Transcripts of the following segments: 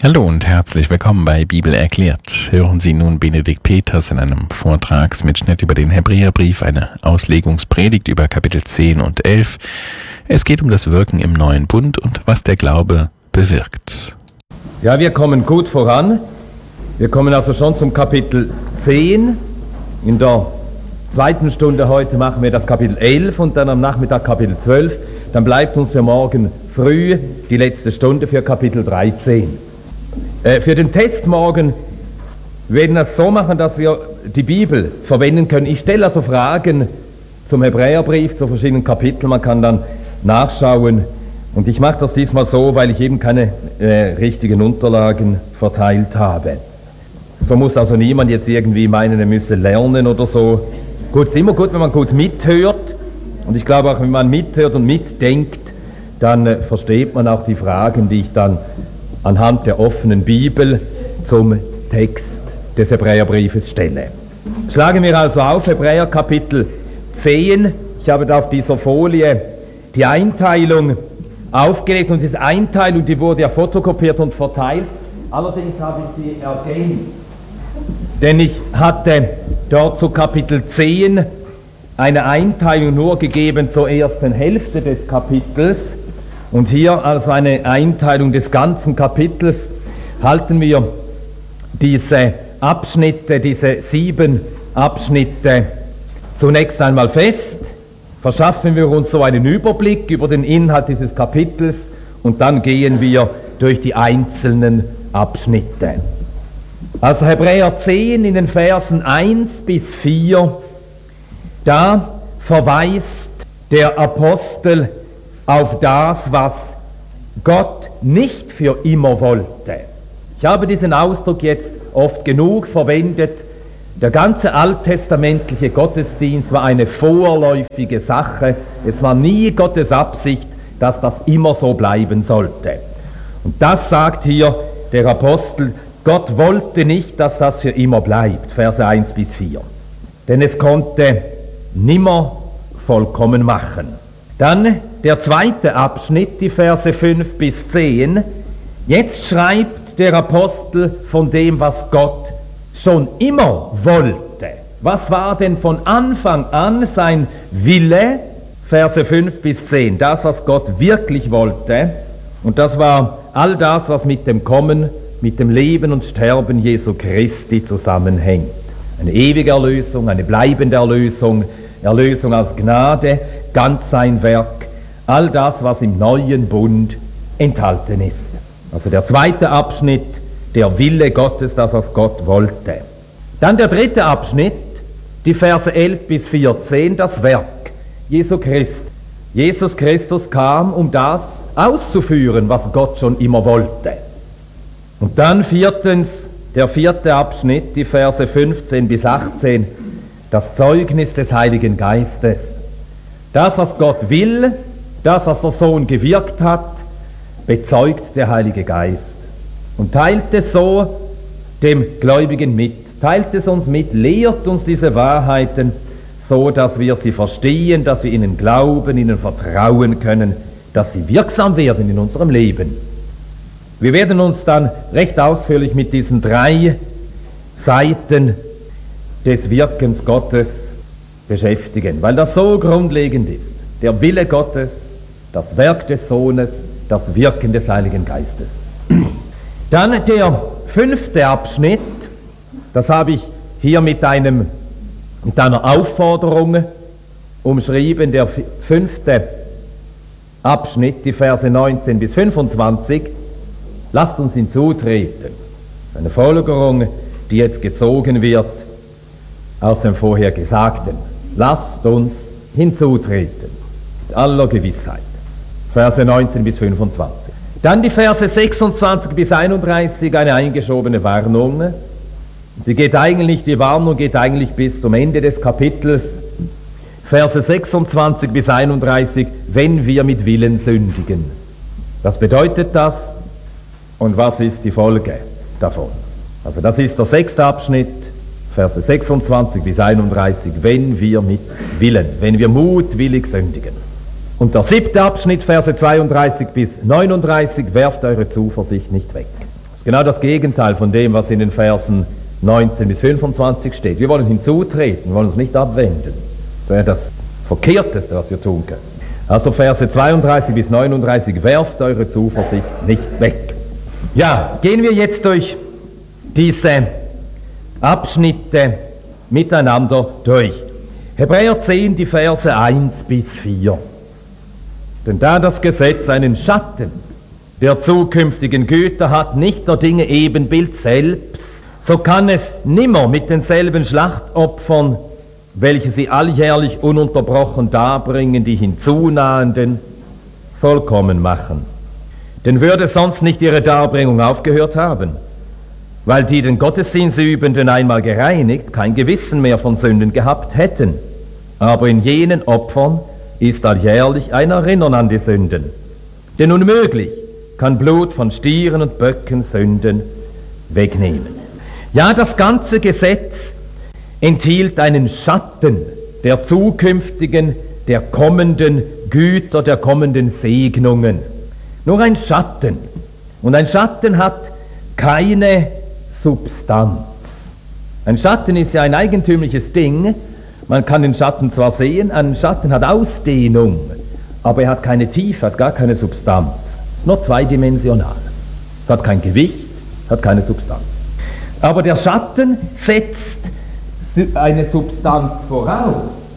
Hallo und herzlich willkommen bei Bibel erklärt. Hören Sie nun Benedikt Peters in einem Vortragsmitschnitt über den Hebräerbrief, eine Auslegungspredigt über Kapitel 10 und 11. Es geht um das Wirken im neuen Bund und was der Glaube bewirkt. Ja, wir kommen gut voran. Wir kommen also schon zum Kapitel 10. In der zweiten Stunde heute machen wir das Kapitel 11 und dann am Nachmittag Kapitel 12. Dann bleibt uns für morgen früh die letzte Stunde für Kapitel 13. Für den Test morgen werden wir es so machen, dass wir die Bibel verwenden können. Ich stelle also Fragen zum Hebräerbrief, zu verschiedenen Kapiteln. Man kann dann nachschauen. Und ich mache das diesmal so, weil ich eben keine richtigen Unterlagen verteilt habe. So muss also niemand jetzt irgendwie meinen, er müsse lernen oder so. Gut, es ist immer gut, wenn man gut mithört. Und ich glaube auch, wenn man mithört und mitdenkt, dann versteht man auch die Fragen, die ich dann anhand der offenen Bibel zum Text des Hebräerbriefes stelle. Schlagen wir also auf, Hebräer Kapitel 10. Ich habe da auf dieser Folie die Einteilung aufgelegt und diese Einteilung, die wurde ja fotokopiert und verteilt. Allerdings habe ich sie ergänzt, denn ich hatte dort zu Kapitel 10 eine Einteilung nur gegeben zur ersten Hälfte des Kapitels. Und hier als eine Einteilung des ganzen Kapitels halten wir diese Abschnitte, diese 7 Abschnitte zunächst einmal fest, verschaffen wir uns so einen Überblick über den Inhalt dieses Kapitels und dann gehen wir durch die einzelnen Abschnitte. Also Hebräer 10 in den Versen 1 bis 4, da verweist der Apostel auf das, was Gott nicht für immer wollte. Ich habe diesen Ausdruck jetzt oft genug verwendet. Der ganze alttestamentliche Gottesdienst war eine vorläufige Sache. Es war nie Gottes Absicht, dass das immer so bleiben sollte. Und das sagt hier der Apostel, Gott wollte nicht, dass das für immer bleibt, Verse 1 bis 4. Denn es konnte nimmer vollkommen machen. Dann der zweite Abschnitt, die Verse 5 bis 10. Jetzt schreibt der Apostel von dem, was Gott schon immer wollte. Was war denn von Anfang an sein Wille? Verse 5 bis 10. Das, was Gott wirklich wollte. Und das war all das, was mit dem Kommen, mit dem Leben und Sterben Jesu Christi zusammenhängt. Eine ewige Erlösung, eine bleibende Erlösung, Erlösung aus Gnade, ganz sein Werk, all das, was im neuen Bund enthalten ist. Also der zweite Abschnitt, der Wille Gottes, das, was Gott wollte. Dann der dritte Abschnitt, die Verse 11 bis 14, das Werk Jesu Christi. Jesus Christus kam, um das auszuführen, was Gott schon immer wollte. Und dann viertens, der vierte Abschnitt, die Verse 15 bis 18, das Zeugnis des Heiligen Geistes. Das, was Gott will, das, was der Sohn gewirkt hat, bezeugt der Heilige Geist und teilt es so dem Gläubigen mit, teilt es uns mit, lehrt uns diese Wahrheiten, so dass wir sie verstehen, dass wir ihnen glauben, ihnen vertrauen können, dass sie wirksam werden in unserem Leben. Wir werden uns dann recht ausführlich mit diesen 3 Seiten des Wirkens Gottes beschäftigen, weil das so grundlegend ist. Der Wille Gottes, das Werk des Sohnes, das Wirken des Heiligen Geistes. Dann der 5. Abschnitt, das habe ich hier mit einer Aufforderung umschrieben, der 5. Abschnitt, die Verse 19 bis 25, lasst uns hinzutreten. Eine Folgerung, die jetzt gezogen wird aus dem vorher Gesagten. Lasst uns hinzutreten, mit aller Gewissheit. Verse 19 bis 25. Dann die Verse 26 bis 31, eine eingeschobene Warnung. Die Warnung geht eigentlich bis zum Ende des Kapitels. Verse 26 bis 31, wenn wir mit Willen sündigen. Was bedeutet das und was ist die Folge davon? Also das ist der 6. Abschnitt, Verse 26 bis 31, wenn wir mit Willen, wenn wir mutwillig sündigen. Und der 7. Abschnitt, Verse 32 bis 39, werft eure Zuversicht nicht weg. Genau das Gegenteil von dem, was in den Versen 19 bis 25 steht. Wir wollen hinzutreten, wir wollen uns nicht abwenden. Das wäre das Verkehrteste, was wir tun können. Also Verse 32 bis 39, werft eure Zuversicht nicht weg. Ja, gehen wir jetzt durch diese Abschnitte miteinander durch. Hebräer 10, die Verse 1 bis 4. Denn da das Gesetz einen Schatten der zukünftigen Güter hat, nicht der Dinge Ebenbild selbst, so kann es nimmer mit denselben Schlachtopfern, welche sie alljährlich ununterbrochen darbringen, die hinzunahenden, vollkommen machen. Denn würde sonst nicht ihre Darbringung aufgehört haben, weil die den Gottesdienstübenden einmal gereinigt, kein Gewissen mehr von Sünden gehabt hätten. Aber in jenen Opfern ist alljährlich ein Erinnern an die Sünden. Denn unmöglich kann Blut von Stieren und Böcken Sünden wegnehmen. Ja, das ganze Gesetz enthielt einen Schatten der zukünftigen, der kommenden Güter, der kommenden Segnungen. Nur ein Schatten. Und ein Schatten hat keine Substanz. Ein Schatten ist ja ein eigentümliches Ding. Man kann den Schatten zwar sehen, ein Schatten hat Ausdehnung, aber er hat keine Tiefe, hat gar keine Substanz. Es ist nur zweidimensional. Es hat kein Gewicht, hat keine Substanz. Aber der Schatten setzt eine Substanz voraus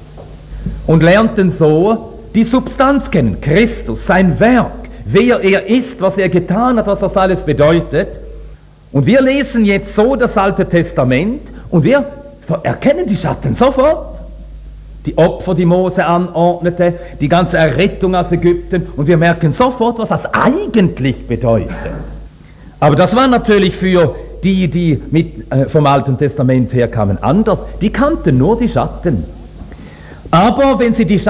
und lernt dann so die Substanz kennen, Christus, sein Werk, wer er ist, was er getan hat, was das alles bedeutet. Und wir lesen jetzt so das Alte Testament und wir erkennen die Schatten sofort. Die Opfer, die Mose anordnete, die ganze Errettung aus Ägypten, und wir merken sofort, was das eigentlich bedeutet. Aber das war natürlich für die vom Alten Testament her kamen, anders. Die kannten nur die Schatten. Aber wenn sie die